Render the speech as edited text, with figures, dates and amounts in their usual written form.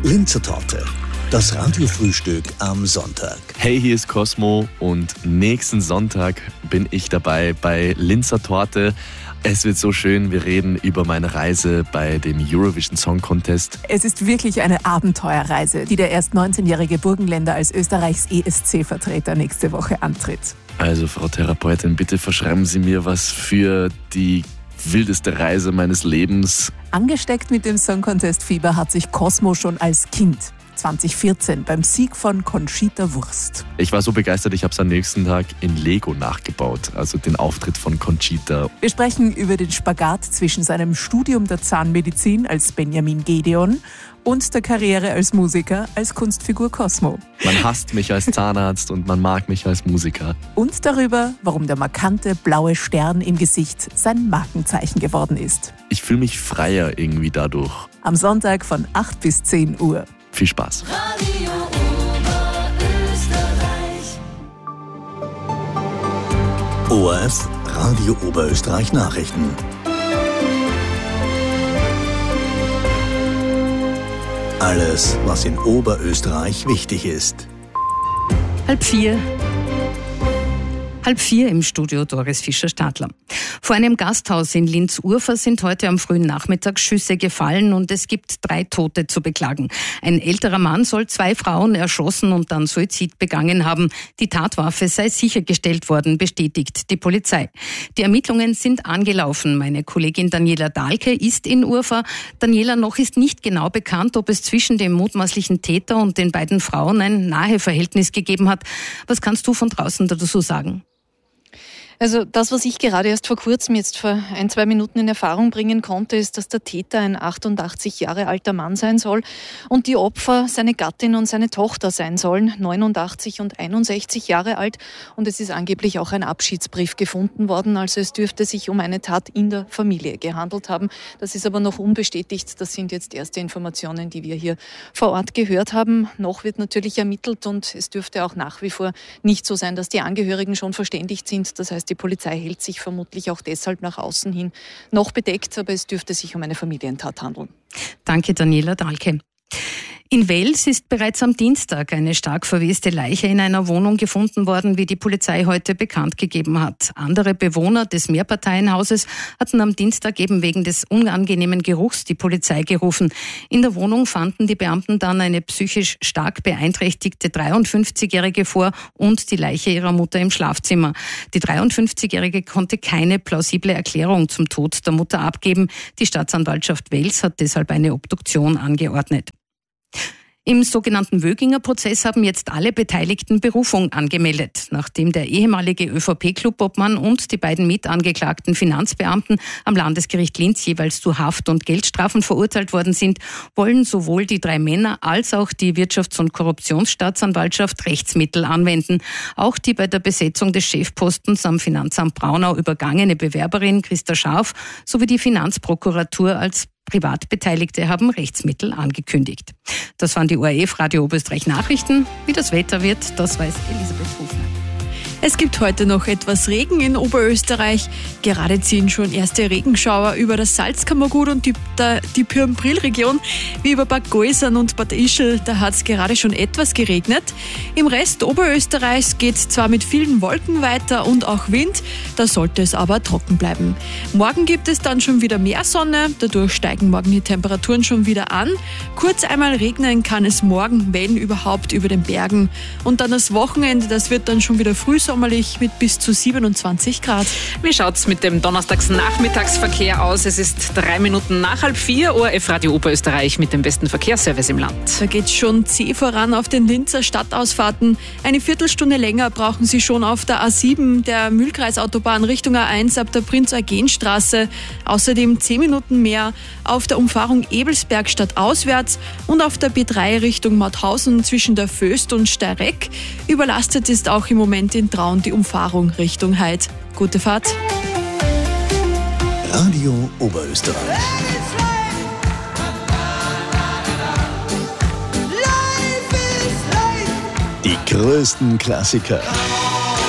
Linzer Torte. Das Radiofrühstück am Sonntag. Hey, hier ist Cosmo und nächsten Sonntag bin ich dabei bei Linzer Torte. Es wird so schön, wir reden über meine Reise bei dem Eurovision Song Contest. Es ist wirklich eine Abenteuerreise, die der erst 19-jährige Burgenländer als Österreichs ESC-Vertreter nächste Woche antritt. Also, Frau Therapeutin, bitte verschreiben Sie mir was für die wildeste Reise meines Lebens. Angesteckt mit dem Song Contest-Fieber hat sich Cosmo schon als Kind 2014 beim Sieg von Conchita Wurst. Ich war so begeistert, ich habe es am nächsten Tag in Lego nachgebaut, also den Auftritt von Conchita. Wir sprechen über den Spagat zwischen seinem Studium der Zahnmedizin als Benjamin Gedeon und der Karriere als Musiker als Kunstfigur Cosmo. Man hasst mich als Zahnarzt und man mag mich als Musiker. Und darüber, warum der markante blaue Stern im Gesicht sein Markenzeichen geworden ist. Ich fühle mich freier irgendwie dadurch. Am Sonntag von 8 bis 10 Uhr. Viel Spaß. Radio Oberösterreich. ORF, Radio Oberösterreich Nachrichten. Alles, was in Oberösterreich wichtig ist. Halb vier im Studio Doris Fischer-Stadler. Vor einem Gasthaus in Linz-Urfer sind heute am frühen Nachmittag Schüsse gefallen und es gibt 3 Tote zu beklagen. Ein älterer Mann soll 2 Frauen erschossen und dann Suizid begangen haben. Die Tatwaffe sei sichergestellt worden, bestätigt die Polizei. Die Ermittlungen sind angelaufen. Meine Kollegin Daniela Dahlke ist in Urfer. Daniela, noch ist nicht genau bekannt, ob es zwischen dem mutmaßlichen Täter und den beiden Frauen ein Naheverhältnis gegeben hat. Was kannst du von draußen dazu sagen? Also das, was ich gerade erst vor kurzem, jetzt vor 1-2 Minuten in Erfahrung bringen konnte, ist, dass der Täter ein 88 Jahre alter Mann sein soll und die Opfer seine Gattin und seine Tochter sein sollen, 89 und 61 Jahre alt. Und es ist angeblich auch ein Abschiedsbrief gefunden worden. Also es dürfte sich um eine Tat in der Familie gehandelt haben. Das ist aber noch unbestätigt. Das sind jetzt erste Informationen, die wir hier vor Ort gehört haben. Noch wird natürlich ermittelt und es dürfte auch nach wie vor nicht so sein, dass die Angehörigen schon verständigt sind. Das heißt, die Polizei hält sich vermutlich auch deshalb nach außen hin noch bedeckt, aber es dürfte sich um eine Familientat handeln. Danke, Daniela Dahlke. In Wels ist bereits am Dienstag eine stark verweste Leiche in einer Wohnung gefunden worden, wie die Polizei heute bekannt gegeben hat. Andere Bewohner des Mehrparteienhauses hatten am Dienstag eben wegen des unangenehmen Geruchs die Polizei gerufen. In der Wohnung fanden die Beamten dann eine psychisch stark beeinträchtigte 53-Jährige vor und die Leiche ihrer Mutter im Schlafzimmer. Die 53-Jährige konnte keine plausible Erklärung zum Tod der Mutter abgeben. Die Staatsanwaltschaft Wels hat deshalb eine Obduktion angeordnet. Im sogenannten Wöginger-Prozess haben jetzt alle Beteiligten Berufung angemeldet. Nachdem der ehemalige ÖVP-Clubobmann und die beiden mitangeklagten Finanzbeamten am Landesgericht Linz jeweils zu Haft- und Geldstrafen verurteilt worden sind, wollen sowohl die 3 Männer als auch die Wirtschafts- und Korruptionsstaatsanwaltschaft Rechtsmittel anwenden. Auch die bei der Besetzung des Chefpostens am Finanzamt Braunau übergangene Bewerberin Christa Scharf sowie die Finanzprokuratur als Privatbeteiligte haben Rechtsmittel angekündigt. Das waren die ORF Radio Oberösterreich Nachrichten. Wie das Wetter wird, das weiß Elisabeth Hofner. Es gibt heute noch etwas Regen in Oberösterreich. Gerade ziehen schon erste Regenschauer über das Salzkammergut und die Pirnbril-Region, wie über Bad Gäusern und Bad Ischl. Da hat es gerade schon etwas geregnet. Im Rest Oberösterreichs geht es zwar mit vielen Wolken weiter und auch Wind, da sollte es aber trocken bleiben. Morgen gibt es dann schon wieder mehr Sonne, dadurch steigen morgen die Temperaturen schon wieder an. Kurz einmal regnen kann es morgen, wenn überhaupt, über den Bergen. Und dann das Wochenende, das wird dann schon wieder frühsommerlich mit bis zu 27 Grad. Wie schaut's mit dem Donnerstagsnachmittagsverkehr aus? Es ist 3 Minuten nach 3:30. ORF Radio Oberösterreich mit dem besten Verkehrsservice im Land. Da geht's schon zäh voran auf den Linzer Stadtausfahrten. Eine Viertelstunde länger brauchen Sie schon auf der A7, der Mühlkreisautobahn Richtung A1 ab der Prinz-Eugen-Straße. Außerdem 10 Minuten mehr auf der Umfahrung Ebelsberg stadtauswärts und auf der B3 Richtung Mauthausen zwischen der Föst und Steyreck. Überlastet ist auch im Moment in Traun die Umfahrung Richtung Heid. Gute Fahrt. Radio Oberösterreich. Die größten Klassiker.